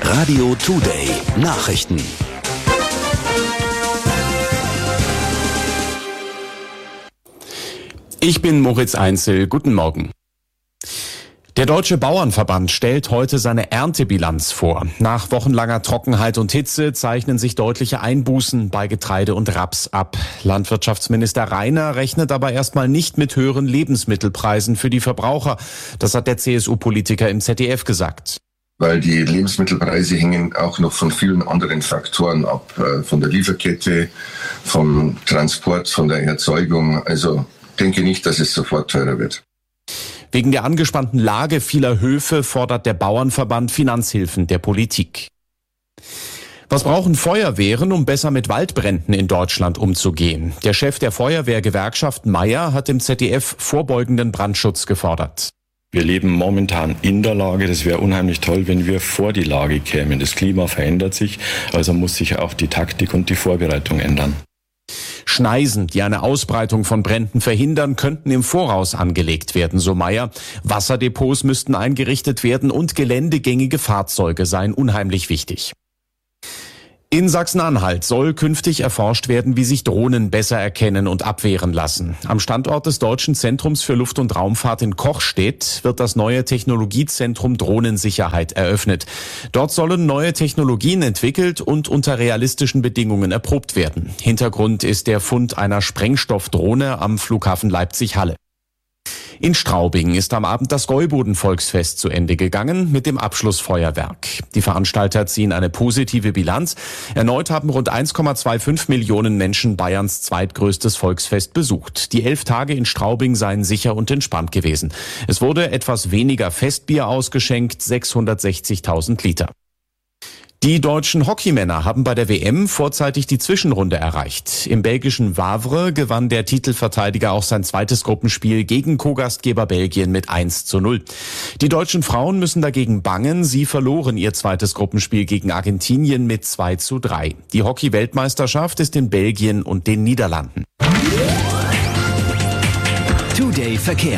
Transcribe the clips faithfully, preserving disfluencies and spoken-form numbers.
Radio Today Nachrichten. Ich bin Moritz Einzel. Guten Morgen. Der Deutsche Bauernverband stellt heute seine Erntebilanz vor. Nach wochenlanger Trockenheit und Hitze zeichnen sich deutliche Einbußen bei Getreide und Raps ab. Landwirtschaftsminister Rainer rechnet aber erstmal nicht mit höheren Lebensmittelpreisen für die Verbraucher. Das hat der C S U-Politiker im Z D F gesagt. Weil die Lebensmittelpreise hängen auch noch von vielen anderen Faktoren ab. Von der Lieferkette, vom Transport, von der Erzeugung. Also denke nicht, dass es sofort teurer wird. Wegen der angespannten Lage vieler Höfe fordert der Bauernverband Finanzhilfen der Politik. Was brauchen Feuerwehren, um besser mit Waldbränden in Deutschland umzugehen? Der Chef der Feuerwehrgewerkschaft Meier hat im Z D F vorbeugenden Brandschutz gefordert. Wir leben momentan in der Lage. Das wäre unheimlich toll, wenn wir vor die Lage kämen. Das Klima verändert sich, also muss sich auch die Taktik und die Vorbereitung ändern. Schneisen, die eine Ausbreitung von Bränden verhindern, könnten im Voraus angelegt werden, so Meier. Wasserdepots müssten eingerichtet werden und geländegängige Fahrzeuge seien unheimlich wichtig. In Sachsen-Anhalt soll künftig erforscht werden, wie sich Drohnen besser erkennen und abwehren lassen. Am Standort des Deutschen Zentrums für Luft- und Raumfahrt in Kochstedt wird das neue Technologiezentrum Drohnensicherheit eröffnet. Dort sollen neue Technologien entwickelt und unter realistischen Bedingungen erprobt werden. Hintergrund ist der Fund einer Sprengstoffdrohne am Flughafen Leipzig-Halle. In Straubing ist am Abend das Gäuboden-Volksfest zu Ende gegangen mit dem Abschlussfeuerwerk. Die Veranstalter ziehen eine positive Bilanz. Erneut haben rund eins Komma fünfundzwanzig Millionen Menschen Bayerns zweitgrößtes Volksfest besucht. Die elf Tage in Straubing seien sicher und entspannt gewesen. Es wurde etwas weniger Festbier ausgeschenkt, sechshundertsechzigtausend Liter. Die deutschen Hockeymänner haben bei der W M vorzeitig die Zwischenrunde erreicht. Im belgischen Wavre gewann der Titelverteidiger auch sein zweites Gruppenspiel gegen Co-Gastgeber Belgien mit eins zu null. Die deutschen Frauen müssen dagegen bangen. Sie verloren ihr zweites Gruppenspiel gegen Argentinien mit zwei zu drei. Die Hockey-Weltmeisterschaft ist in Belgien und den Niederlanden. Today Verkehr.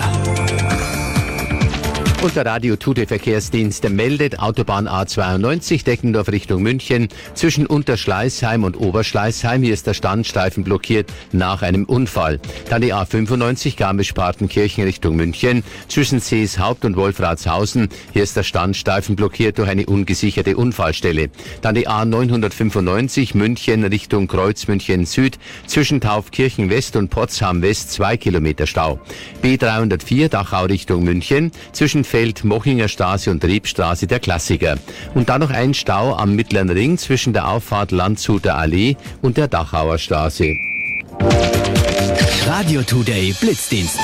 Und der Radio-Today-Verkehrsdienst meldet Autobahn A zweiundneunzig Deckendorf Richtung München zwischen Unterschleißheim und Oberschleißheim. Hier ist der Standstreifen blockiert nach einem Unfall. Dann die A fünfundneunzig Garmisch-Partenkirchen Richtung München zwischen Seeshaupt und Wolfratshausen. Hier ist der Standstreifen blockiert durch eine ungesicherte Unfallstelle. Dann die A neunhundertfünfundneunzig München Richtung Kreuzmünchen Süd zwischen Taufkirchen West und Potsdam West zwei Kilometer Stau. B dreihundertvier Dachau Richtung München zwischen Feld-Mochinger Straße und Triebstraße der Klassiker. Und dann noch ein Stau am Mittleren Ring zwischen der Auffahrt Landshuter Allee und der Dachauer Straße. Radio Today Blitzdienst.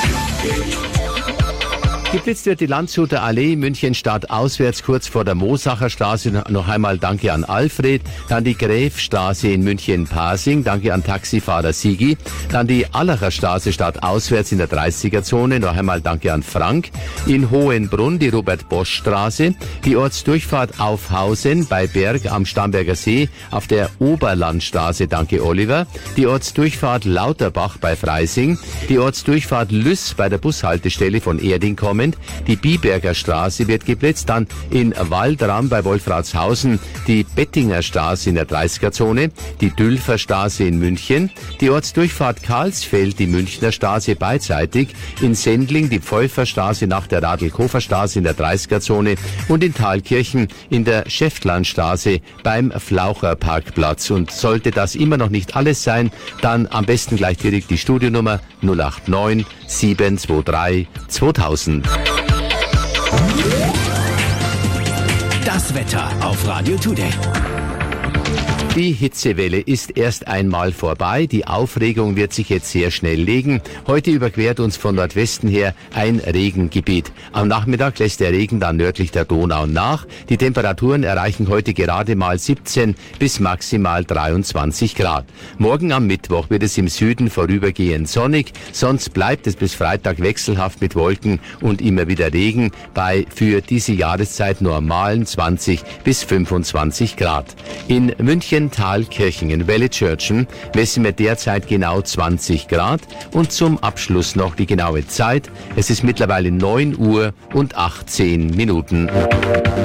Geblitzt wird die Landshuter Allee, München Stadt auswärts, kurz vor der Moosacher Straße. Noch einmal danke an Alfred. Dann die Gräfstraße in München-Pasing, danke an Taxifahrer Sigi. Dann die Allacher Straße Stadt auswärts in der dreißiger Zone, noch einmal danke an Frank. In Hohenbrunn die Robert-Bosch-Straße. Die Ortsdurchfahrt Aufhausen bei Berg am Starnberger See auf der Oberlandstraße, danke Oliver. Die Ortsdurchfahrt Lauterbach bei Freising. Die Ortsdurchfahrt Lüss bei der Bushaltestelle von Erding kommend. Die Biberger Straße wird geblitzt, dann in Waldram bei Wolfratshausen die Bettinger Straße in der dreißiger Zone, die Dülfer Straße in München, die Ortsdurchfahrt Karlsfeld, die Münchner Straße beidseitig, in Sendling die Pfeufer Straße nach der Radl-Kofer Straße in der dreißiger Zone und in Thalkirchen in der Schäftlandstraße beim Flaucher Parkplatz. Und sollte das immer noch nicht alles sein, dann am besten gleich direkt die Studionummer null acht neun sieben zwei drei zweitausend. Das Wetter auf Radio Today. Die Hitzewelle ist erst einmal vorbei. Die Aufregung wird sich jetzt sehr schnell legen. Heute überquert uns von Nordwesten her ein Regengebiet. Am Nachmittag lässt der Regen dann nördlich der Donau nach. Die Temperaturen erreichen heute gerade mal siebzehn bis maximal dreiundzwanzig Grad. Morgen am Mittwoch wird es im Süden vorübergehend sonnig. Sonst bleibt es bis Freitag wechselhaft mit Wolken und immer wieder Regen bei für diese Jahreszeit normalen zwanzig bis fünfundzwanzig Grad. In München Thalkirchen in Wellitzschörtchen messen wir derzeit genau zwanzig Grad und zum Abschluss noch die genaue Zeit. Es ist mittlerweile neun Uhr und achtzehn Minuten.